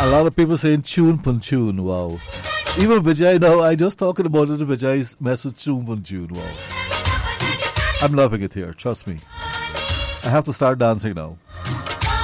A lot of people saying tune pun tune. Wow. Even Vijay now, I just talking about it. Vijay's message tune pun tune. Wow. I'm loving it here. Trust me. I have to start dancing now.